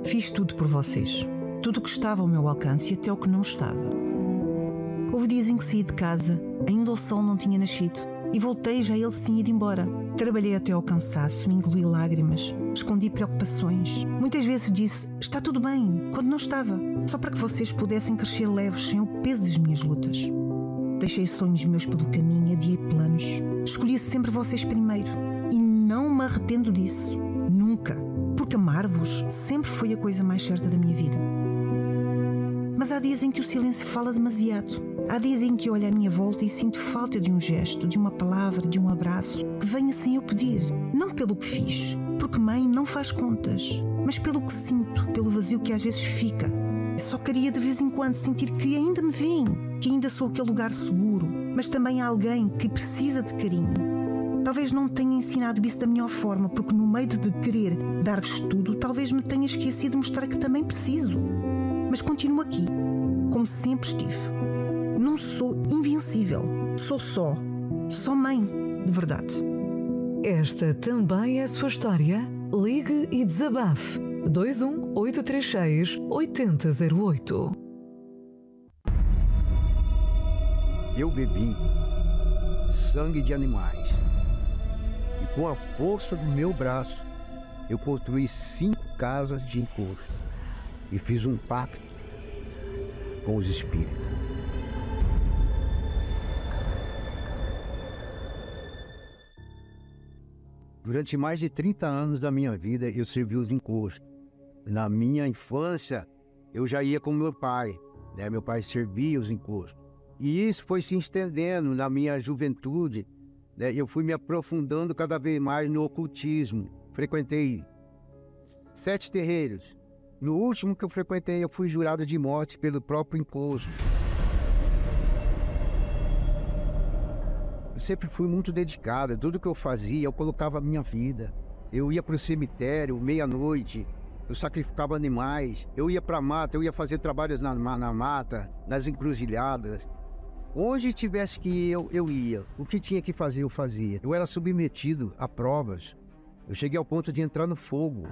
Fiz tudo por vocês. Tudo o que estava ao meu alcance e até o que não estava. Houve dias em que saí de casa, ainda o sol não tinha nascido, e voltei já ele se tinha ido embora. Trabalhei até ao cansaço, engoli lágrimas, escondi preocupações. Muitas vezes disse, está tudo bem, quando não estava, só para que vocês pudessem crescer leves sem o peso das minhas lutas. Deixei sonhos meus pelo caminho, adiei planos. Escolhi sempre vocês primeiro. E não me arrependo disso. Nunca. Porque amar-vos sempre foi a coisa mais certa da minha vida. Mas há dias em que o silêncio fala demasiado. Há dias em que olho à minha volta e sinto falta de um gesto, de uma palavra, de um abraço, que venha sem eu pedir. Não pelo que fiz, porque mãe não faz contas, mas pelo que sinto, pelo vazio que às vezes fica. Só queria de vez em quando sentir que ainda me veem, que ainda sou aquele lugar seguro, mas também há alguém que precisa de carinho. Talvez não tenha ensinado isso da melhor forma, porque no meio de querer dar-vos tudo, talvez me tenha esquecido de mostrar que também preciso. Mas continuo aqui, como sempre estive. Não sou invencível, sou só mãe, de verdade. Esta também é a sua história? Ligue e desabafe. 21-836-8008. Eu bebi sangue de animais e com a força do meu braço eu construí 5 casas de encosto e fiz um pacto com os espíritos. Durante mais de 30 anos da minha vida eu servi os encostos. Na minha infância eu já ia com meu pai, né? Meu pai servia os encostos. E isso foi se estendendo na minha juventude, né? Eu fui me aprofundando cada vez mais no ocultismo. Frequentei 7 terreiros. No último que eu frequentei, eu fui jurado de morte pelo próprio encosto. Eu sempre fui muito dedicado. Tudo que eu fazia, eu colocava a minha vida. Eu ia para o cemitério, meia-noite. Eu sacrificava animais. Eu ia para a mata, eu ia fazer trabalhos na mata, nas encruzilhadas. Onde tivesse que ir, eu ia. O que tinha que fazer, eu fazia. Eu era submetido a provas. Eu cheguei ao ponto de entrar no fogo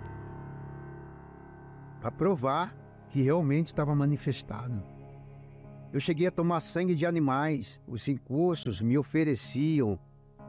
para provar que realmente estava manifestado. Eu cheguei a tomar sangue de animais. Os encostos me ofereciam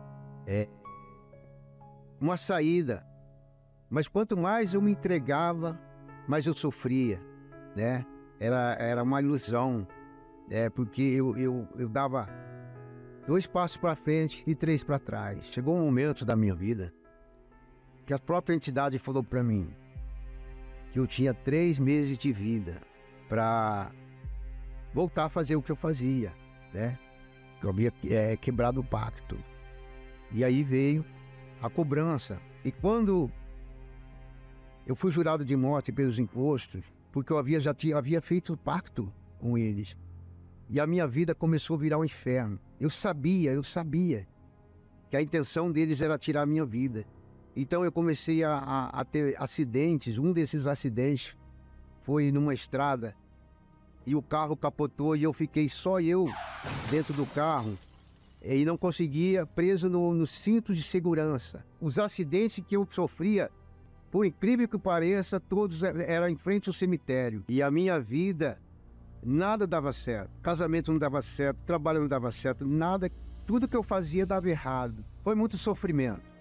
uma saída. Mas quanto mais eu me entregava, mais eu sofria, né? Era uma ilusão. Porque eu dava 2 passos para frente e 3 para trás. Chegou um momento da minha vida que a própria entidade falou para mim que eu tinha 3 meses de vida para voltar a fazer o que eu fazia, né? Eu havia quebrado o pacto. E aí veio a cobrança. E quando eu fui jurado de morte pelos encostos, porque eu havia feito o pacto com eles, e a minha vida começou a virar um inferno. Eu sabia que a intenção deles era tirar a minha vida. Então eu comecei a ter acidentes. Um desses acidentes foi numa estrada e o carro capotou e eu fiquei só eu dentro do carro e não conseguia, preso no cinto de segurança. Os acidentes que eu sofria, por incrível que pareça, todos eram em frente ao cemitério. E a minha vida, nada dava certo. Casamento não dava certo, trabalho não dava certo, nada. Tudo que eu fazia dava errado. Foi muito sofrimento.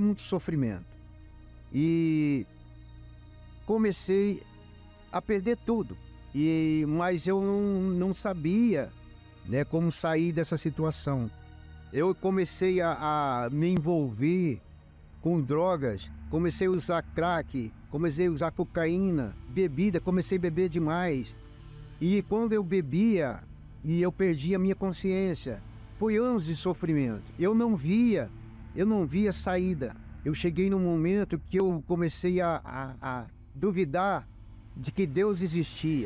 E comecei a perder tudo. Mas eu não sabia, né, como sair dessa situação. Eu comecei a me envolver com drogas. Comecei a usar crack, comecei a usar cocaína, bebida, comecei a beber demais. E quando eu bebia, e eu perdia a minha consciência, foi anos de sofrimento. Eu não via saída. Eu cheguei num momento que eu comecei a duvidar de que Deus existia.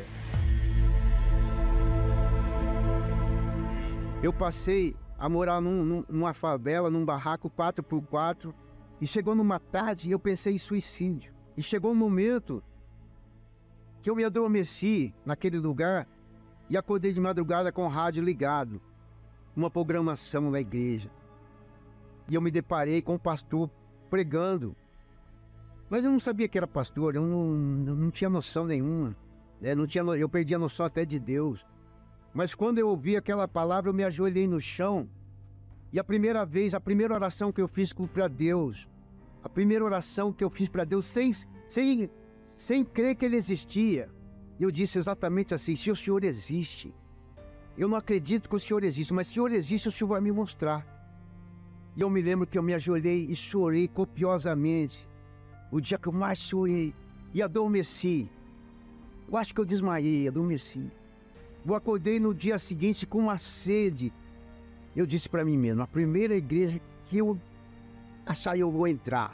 Eu passei a morar numa favela, num barraco 4x4, e chegou numa tarde e eu pensei em suicídio. E chegou um momento que eu me adormeci naquele lugar e acordei de madrugada com o rádio ligado, uma programação na igreja. E eu me deparei com o pastor pregando Mas eu não sabia que era pastor, eu não tinha noção nenhuma, né? Eu perdi a noção até de Deus. Mas quando eu ouvi aquela palavra, eu me ajoelhei no chão. E a primeira oração que eu fiz para Deus, a primeira oração que eu fiz para Deus, sem crer que Ele existia, eu disse exatamente assim: se o Senhor existe, eu não acredito que o Senhor existe, mas se o Senhor existe, o Senhor vai me mostrar. E eu me lembro que eu me ajoelhei e chorei copiosamente. O dia que eu mais chorei, e adormeci. Eu acho que eu desmaiei, adormeci. Eu acordei no dia seguinte com uma sede. Eu disse para mim mesmo: a primeira igreja que eu achar, eu vou entrar.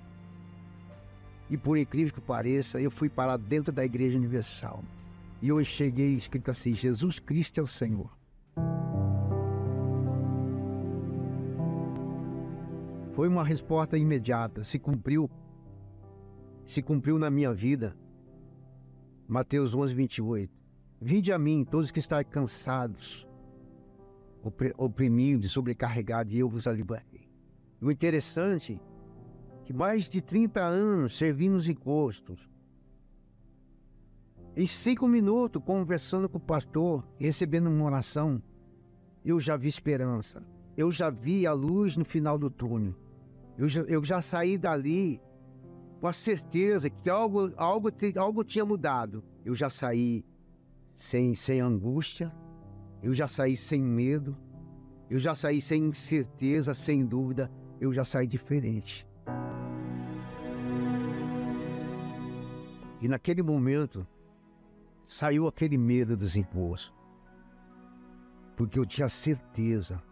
E por incrível que pareça, eu fui parar dentro da Igreja Universal. E eu cheguei escrito assim: Jesus Cristo é o Senhor. Foi uma resposta imediata, se cumpriu na minha vida. Mateus 11, 28. Vinde a mim, todos que estáis cansados, oprimidos, sobrecarregados, e eu vos aliviarei. O interessante é que mais de 30 anos servindo nos encostos, em 5 minutos, conversando com o pastor, recebendo uma oração, eu já vi esperança. Eu já vi a luz no final do túnel. Eu já saí dali com a certeza que algo tinha mudado. Eu já saí sem angústia, eu já saí sem medo, eu já saí sem incerteza, sem dúvida, eu já saí diferente. E naquele momento, saiu aquele medo dos impostos, porque eu tinha certeza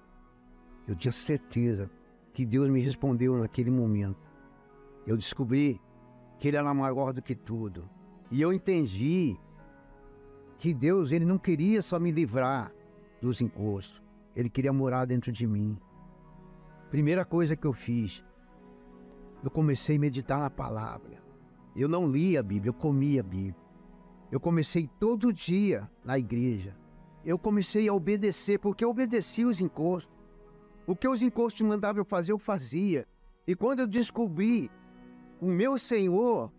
que Deus me respondeu naquele momento. Eu descobri que Ele era maior do que tudo. E eu entendi que Deus, Ele não queria só me livrar dos encostos. Ele queria morar dentro de mim. Primeira coisa que eu fiz, eu comecei a meditar na palavra. Eu não lia a Bíblia, eu comia a Bíblia. Eu comecei todo dia na igreja. Eu comecei a obedecer, porque eu obedecia os encostos. O que os encostos mandavam eu fazer, eu fazia. E quando eu descobri o meu Senhor,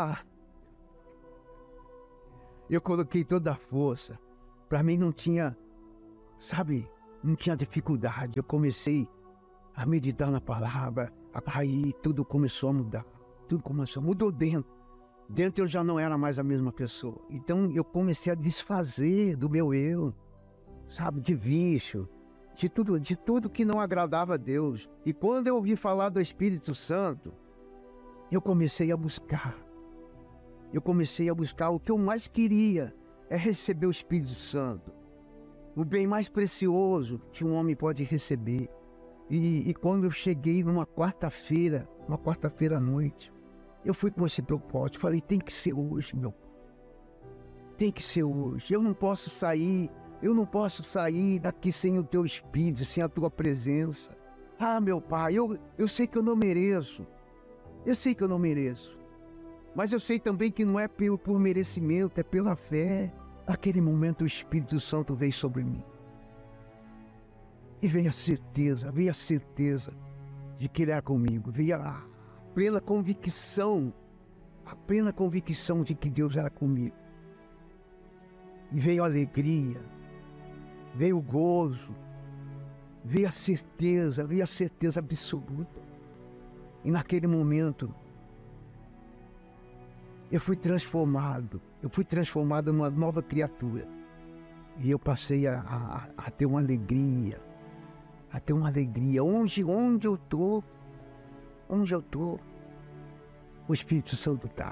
eu coloquei toda a força. Para mim não tinha, não tinha dificuldade. Eu comecei a meditar na palavra. Aí tudo começou a mudar. Mudou dentro. Dentro eu já não era mais a mesma pessoa. Então eu comecei a desfazer do meu eu, de vício, de tudo que não agradava a Deus. E quando eu ouvi falar do Espírito Santo, eu comecei a buscar. O que eu mais queria é receber o Espírito Santo. O bem mais precioso que um homem pode receber. E quando eu cheguei numa quarta-feira à noite, eu fui com esse propósito. Falei: tem que ser hoje, meu pai. Tem que ser hoje. Eu não posso sair daqui sem o teu Espírito, sem a tua presença. Meu pai, eu sei que eu não mereço. Mas eu sei também que não é por merecimento, é pela fé. Naquele momento o Espírito Santo veio sobre mim. E veio a certeza de que Ele era comigo. Veio a plena convicção de que Deus era comigo. E veio a alegria, veio o gozo, veio a certeza absoluta. E naquele momento, eu fui transformado numa nova criatura. E eu passei a ter uma alegria, Onde eu estou, o Espírito Santo está.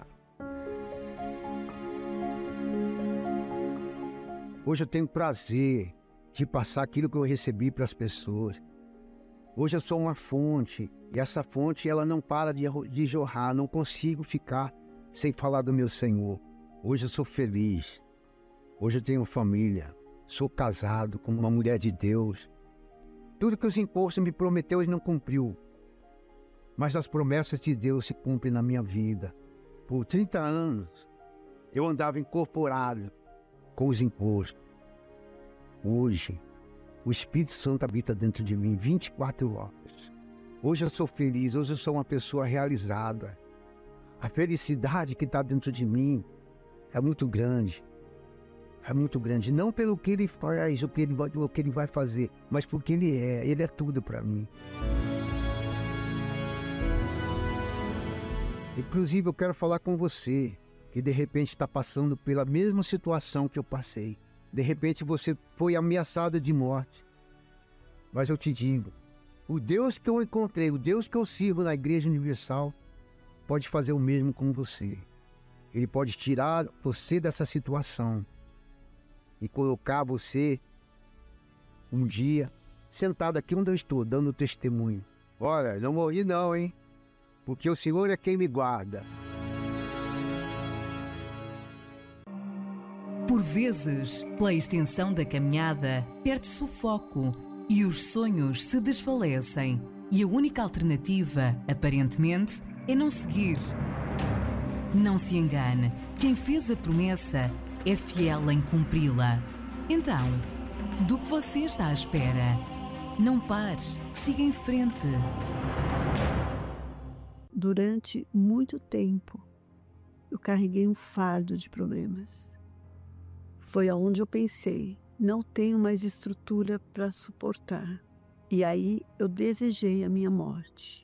Hoje eu tenho prazer de passar aquilo que eu recebi para as pessoas. Hoje eu sou uma fonte, e essa fonte ela não para de jorrar, não consigo ficar sem falar do meu Senhor. Hoje eu sou feliz, hoje eu tenho família, sou casado com uma mulher de Deus. Tudo que os encostos me prometeu, Ele não cumpriu. Mas as promessas de Deus se cumprem na minha vida. Por 30 anos, eu andava incorporado com os encostos. Hoje, o Espírito Santo habita dentro de mim 24 horas. Hoje eu sou feliz, hoje eu sou uma pessoa realizada. A felicidade que está dentro de mim é muito grande. É muito grande. Não pelo que ele faz, o que ele vai fazer, mas porque ele é. Ele é tudo para mim. Inclusive, eu quero falar com você que de repente está passando pela mesma situação que eu passei. De repente você foi ameaçado de morte. Mas eu te digo, o Deus que eu encontrei, o Deus que eu sirvo na Igreja Universal, pode fazer o mesmo com você. Ele pode tirar você dessa situação e colocar você um dia sentado aqui onde eu estou, dando testemunho. Olha, não morri não, hein? Porque o Senhor é quem me guarda. Por vezes, pela extensão da caminhada, perde-se o foco e os sonhos se desfalecem. E a única alternativa, aparentemente, é não seguir. Não se engane, quem fez a promessa é fiel em cumpri-la. Então, do que você está à espera? Não pare, siga em frente. Durante muito tempo, eu carreguei um fardo de problemas. Foi aonde eu pensei, não tenho mais estrutura para suportar. E aí eu desejei a minha morte.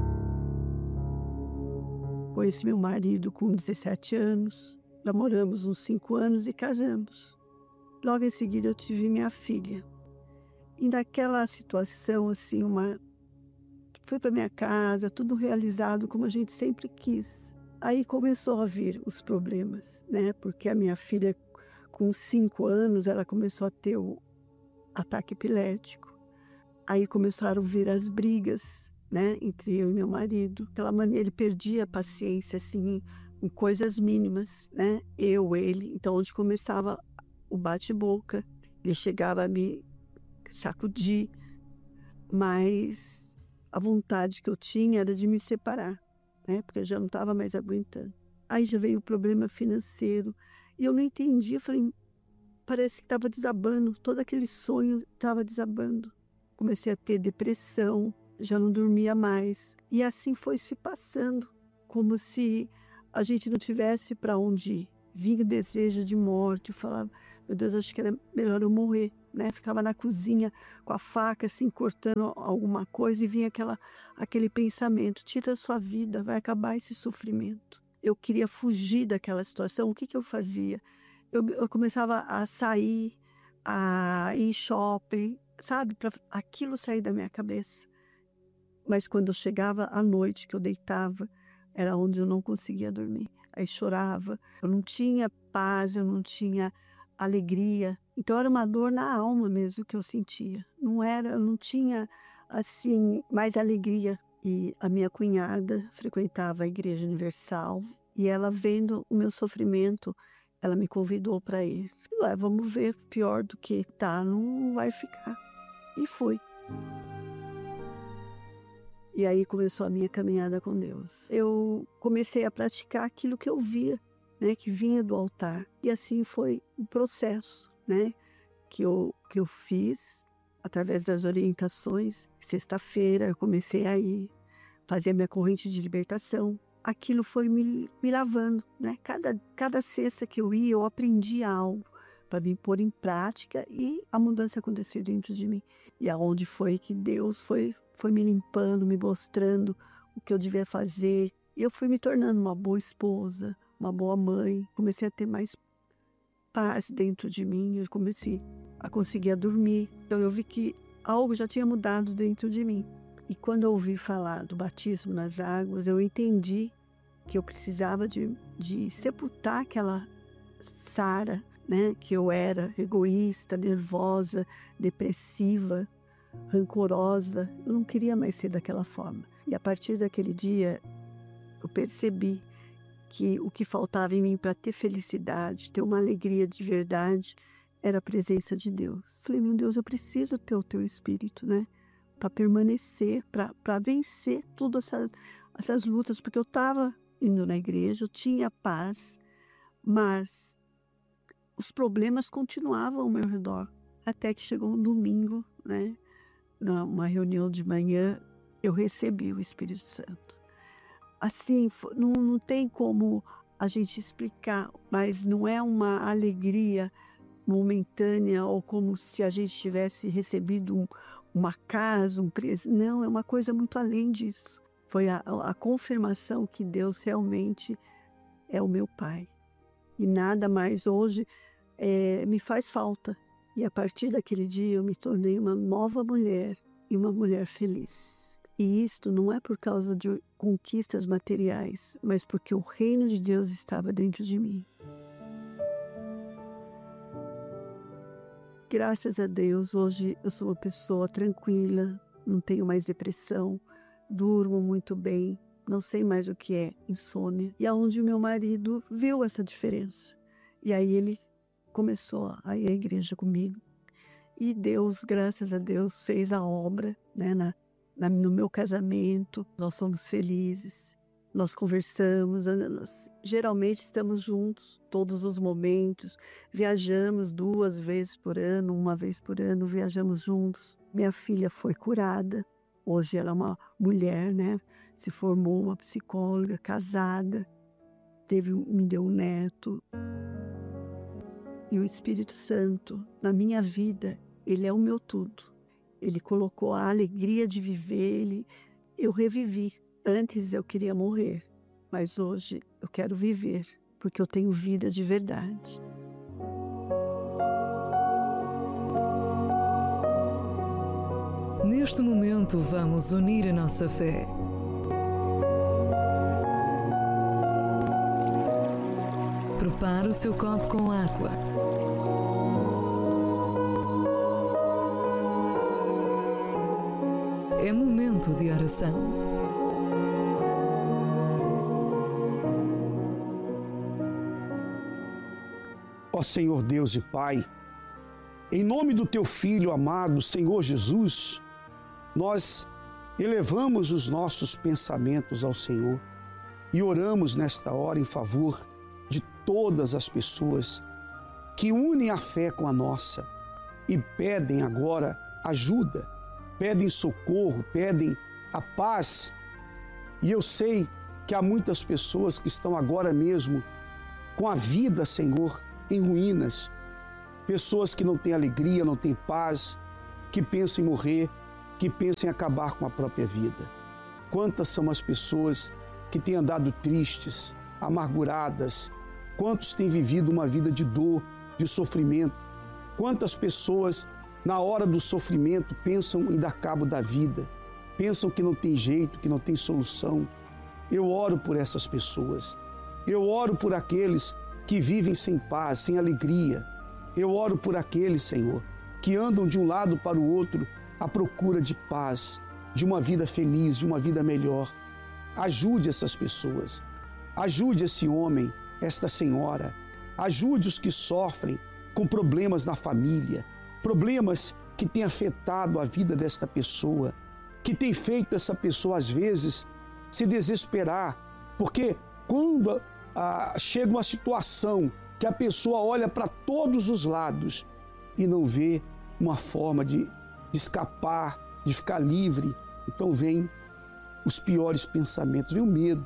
Conheci meu marido com 17 anos, namoramos uns 5 anos e casamos. Logo em seguida eu tive minha filha. E naquela situação, assim, fui para minha casa, tudo realizado como a gente sempre quis. Aí começou a vir os problemas, né? Porque a minha filha, com 5 anos, ela começou a ter o ataque epilético. Aí começaram a vir as brigas, né? Entre eu e meu marido. Aquela maneira, ele perdia a paciência, assim, em coisas mínimas, né? Ele. Então, onde começava o bate-boca, ele chegava a me sacudir, mas a vontade que eu tinha era de me separar, né? Porque eu já não estava mais aguentando. Aí já veio o problema financeiro e eu não entendi. Eu falei, parece que estava desabando, todo aquele sonho estava desabando. Comecei a ter depressão, já não dormia mais. E assim foi se passando, como se a gente não tivesse para onde ir. Vinha o desejo de morte, eu falava, meu Deus, acho que era melhor eu morrer, né? Ficava na cozinha com a faca, assim, cortando alguma coisa e vinha aquele pensamento, tira a sua vida, vai acabar esse sofrimento. Eu queria fugir daquela situação, o que eu fazia? Eu começava a sair, a ir em shopping, sabe? Para aquilo sair da minha cabeça. Mas quando eu chegava à noite, que eu deitava, era onde eu não conseguia dormir. Aí chorava, eu não tinha paz, eu não tinha alegria. Então era uma dor na alma mesmo que eu sentia. Eu não tinha, assim, mais alegria. E a minha cunhada frequentava a Igreja Universal e ela, vendo o meu sofrimento, ela me convidou para ir. Vamos ver, pior do que tá, não vai ficar. E fui. E aí começou a minha caminhada com Deus. Eu comecei a praticar aquilo que eu via, né, que vinha do altar. E assim foi o processo, né, que eu fiz através das orientações. Sexta-feira eu comecei a ir fazer minha corrente de libertação. Aquilo foi me lavando, né? Cada sexta que eu ia, eu aprendia algo para me pôr em prática e a mudança aconteceu dentro de mim. E aonde foi que Deus foi me limpando, me mostrando o que eu devia fazer. E eu fui me tornando uma boa esposa, uma boa mãe. Comecei a ter mais paz dentro de mim. Eu comecei a conseguir dormir. Então eu vi que algo já tinha mudado dentro de mim. E quando eu ouvi falar do batismo nas águas, eu entendi que eu precisava de sepultar aquela Sara, né? Que eu era egoísta, nervosa, depressiva, rancorosa. Eu não queria mais ser daquela forma. E a partir daquele dia, eu percebi que o que faltava em mim para ter felicidade, ter uma alegria de verdade, era a presença de Deus. Falei, meu Deus, eu preciso ter o teu Espírito, né? Para permanecer, para vencer todas essas lutas, porque eu estava indo na igreja, eu tinha paz, mas os problemas continuavam ao meu redor. Até que chegou um domingo, né? Numa reunião de manhã, eu recebi o Espírito Santo. assim, não tem como a gente explicar, mas não é uma alegria momentânea ou como se a gente tivesse recebido uma casa, um presente. Não, é uma coisa muito além disso. Foi a confirmação que Deus realmente é o meu Pai. E nada mais hoje me faz falta. E a partir daquele dia eu me tornei uma nova mulher e uma mulher feliz. E isto não é por causa de conquistas materiais, mas porque o reino de Deus estava dentro de mim. Graças a Deus, hoje eu sou uma pessoa tranquila, não tenho mais depressão, durmo muito bem, não sei mais o que é insônia. E aonde o meu marido viu essa diferença. E aí ele começou a ir à igreja comigo. E Deus, graças a Deus, fez a obra, né, no meu casamento. Nós somos felizes, nós conversamos, nós geralmente estamos juntos todos os momentos, viajamos 2 vezes por ano, 1 vez por ano, viajamos juntos. Minha filha foi curada, hoje ela é uma mulher, né? Se formou, uma psicóloga, casada, me deu um neto. E o Espírito Santo, na minha vida, ele é o meu tudo. Ele colocou a alegria de viver, eu revivi. Antes eu queria morrer, mas hoje eu quero viver, porque eu tenho vida de verdade. Neste momento vamos unir a nossa fé. Prepare o seu copo com água. É momento de oração. Ó Senhor Deus e Pai, em nome do Teu Filho amado, Senhor Jesus, nós elevamos os nossos pensamentos ao Senhor e oramos nesta hora em favor de todas as pessoas que unem a fé com a nossa e pedem agora ajuda, pedem socorro, pedem a paz. E eu sei que há muitas pessoas que estão agora mesmo com a vida, Senhor, em ruínas, pessoas que não têm alegria, não têm paz, que pensam em morrer, que pensam em acabar com a própria vida. Quantas são as pessoas que têm andado tristes, amarguradas, quantos têm vivido uma vida de dor, de sofrimento, quantas pessoas na hora do sofrimento pensam em dar cabo da vida, pensam que não tem jeito, que não tem solução. Eu oro por essas pessoas, eu oro por aqueles que vivem sem paz, sem alegria. Eu oro por aqueles, Senhor, que andam de um lado para o outro à procura de paz, de uma vida feliz, de uma vida melhor. Ajude essas pessoas, ajude esse homem, esta senhora, ajude os que sofrem com problemas na família, problemas que têm afetado a vida desta pessoa, que tem feito essa pessoa às vezes se desesperar, porque quando chega uma situação que a pessoa olha para todos os lados e não vê uma forma de escapar, de ficar livre, então vem os piores pensamentos, vem o medo.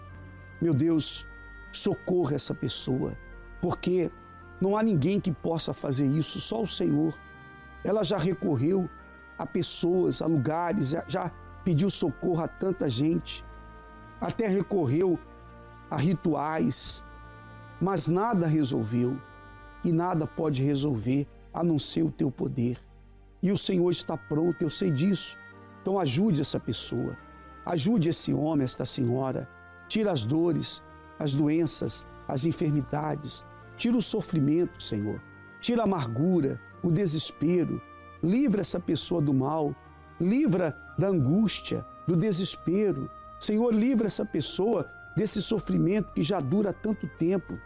Meu Deus, socorra essa pessoa, porque não há ninguém que possa fazer isso, só o Senhor. Ela já recorreu a pessoas, a lugares, já pediu socorro a tanta gente, até recorreu a rituais, mas nada resolveu e nada pode resolver a não ser o Teu poder. E o Senhor está pronto, eu sei disso. Então ajude essa pessoa, ajude esse homem, esta senhora, tira as dores, as doenças, as enfermidades, tira o sofrimento, Senhor, tira a amargura, o desespero, livra essa pessoa do mal, livra da angústia, do desespero. Senhor, livra essa pessoa desse sofrimento que já dura tanto tempo.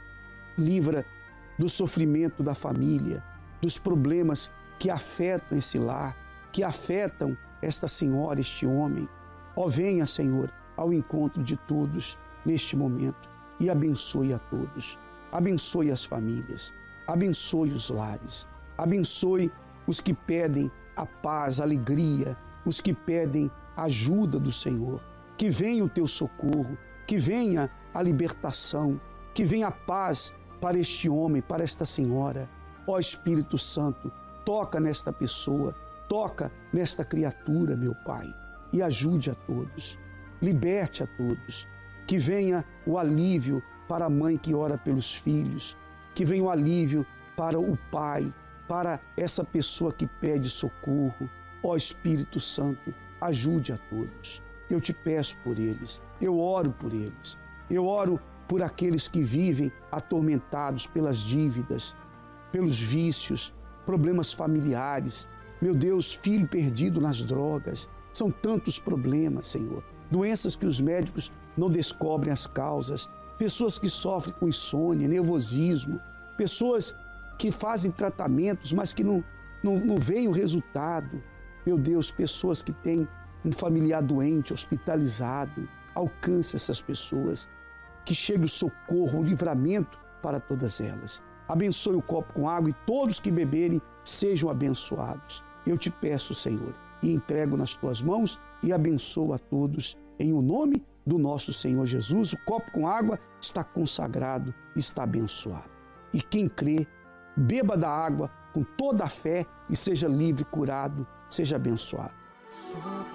Livra do sofrimento da família, dos problemas que afetam esse lar, que afetam esta senhora, este homem. Ó, venha, Senhor, ao encontro de todos neste momento e abençoe a todos. Abençoe as famílias, abençoe os lares, abençoe os que pedem a paz, a alegria, os que pedem a ajuda do Senhor. que venha o teu socorro, que venha a libertação, que venha a paz para este homem, para esta senhora. Ó Espírito Santo, toca nesta pessoa, toca nesta criatura, meu Pai, e ajude a todos, liberte a todos, que venha o alívio para a mãe que ora pelos filhos, que venha o alívio para o pai, para essa pessoa que pede socorro. Ó Espírito Santo, ajude a todos. Eu te peço por eles, eu oro por eles, eu oro por aqueles que vivem atormentados pelas dívidas, pelos vícios, problemas familiares. Meu Deus, filho perdido nas drogas. São tantos problemas, Senhor. Doenças que os médicos não descobrem as causas. Pessoas que sofrem com insônia, nervosismo. Pessoas que fazem tratamentos, mas que não veem o resultado. Meu Deus, pessoas que têm um familiar doente, hospitalizado. Alcance essas pessoas. Que chegue o socorro, o livramento para todas elas. Abençoe o copo com água e todos que beberem sejam abençoados. Eu te peço, Senhor, e entrego nas tuas mãos e abençoo a todos. Em o nome do nosso Senhor Jesus, o copo com água está consagrado, está abençoado. E quem crê, beba da água com toda a fé e seja livre, curado, seja abençoado.